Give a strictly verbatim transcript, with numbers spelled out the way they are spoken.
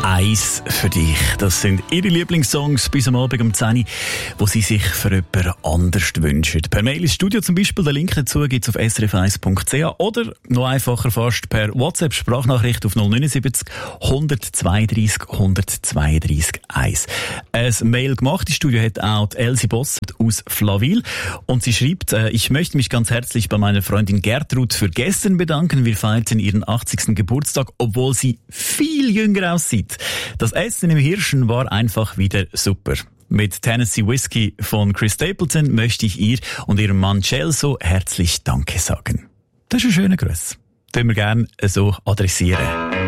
Eis für dich. Das sind ihre Lieblingssongs bis am Abend um zehn Uhr, die sie sich für jemand anders wünschen. Per Mail ins Studio zum Beispiel, den Link dazu gibt es auf s r f eins punkt c h oder noch einfacher fast per WhatsApp-Sprachnachricht auf null neun sieben null eins zwei drei eins zwei drei eins. Ein Mail gemacht, das Studio hat auch die Elsie Boss aus Flawil und sie schreibt, äh, ich möchte mich ganz herzlich bei meiner Freundin Gertrud für gestern bedanken. Wir feierten ihren achtzigsten Geburtstag, obwohl sie viel jünger aussieht. Das Essen im Hirschen war einfach wieder super. Mit Tennessee Whiskey von Chris Stapleton möchte ich ihr und ihrem Mann Celso herzlich Danke sagen. Das ist ein schöner Gruß. Den wir gerne so adressieren.